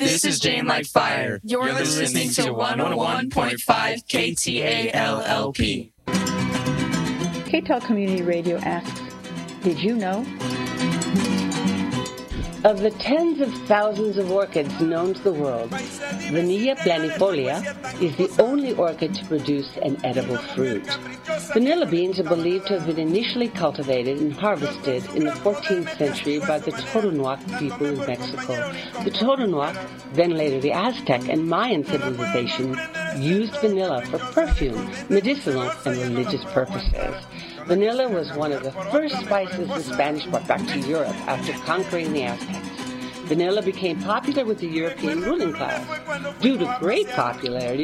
This is Jane Like Fire. You're listening to 101.5 KTALLP. KTAL Community Radio asks, did you know? Of the tens of thousands of orchids known to the world, Vanilla planifolia is the only orchid to produce an edible fruit. Vanilla beans are believed to have been initially cultivated and harvested in the 14th century by the Totonac people in Mexico. The Totonac, then later the Aztec and Mayan civilization, used vanilla for perfume, medicinal, and religious purposes. Vanilla was one of the first spices the Spanish brought back to Europe after conquering the Aztecs. Vanilla became popular with the European ruling class. Due to great popularity,